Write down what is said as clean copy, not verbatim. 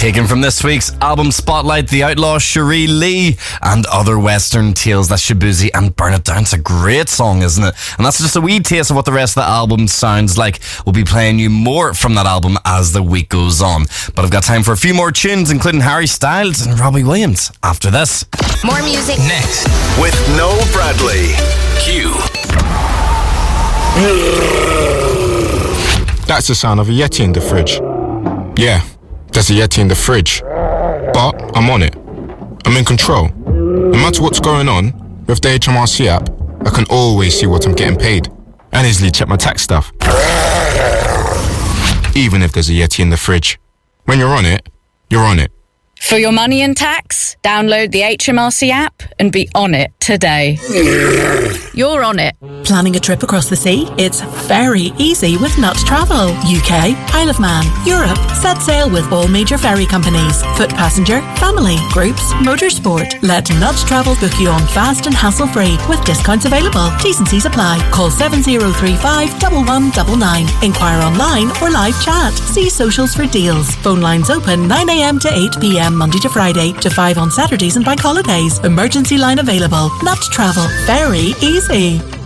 Taken from this week's album Spotlight, The Outlaw, Cherie Lee, and Other Western Tales. That's Shaboozey and Burn It Down. It's a great song, isn't it? And that's just a wee taste of what the rest of the album sounds like. We'll be playing you more from that album as the week goes on. But I've got time for a few more tunes, including Harry Styles and Robbie Williams, after this. More music next with Noel Bradley. Q. That's the sound of a Yeti in the fridge. Yeah, there's a Yeti in the fridge. But I'm on it. I'm in control. No matter what's going on, with the HMRC app, I can always see what I'm getting paid and easily check my tax stuff. Even if there's a Yeti in the fridge. When you're on it, you're on it. For your money and tax, download the HMRC app and be on it today. You're on it. Planning a trip across the sea? It's very easy with Nut Travel. UK, Isle of Man, Europe. Set sail with all major ferry companies. Foot passenger, family, groups, motorsport. Let Nut Travel book you on fast and hassle-free with discounts available. T's and C's apply. Call 7035 1199. Inquire online or live chat. See socials for deals. Phone lines open 9 a.m. to 8 p.m. Monday to Friday to 5 on Saturdays and bank holidays. Emergency line available. Nut Travel. Very easy.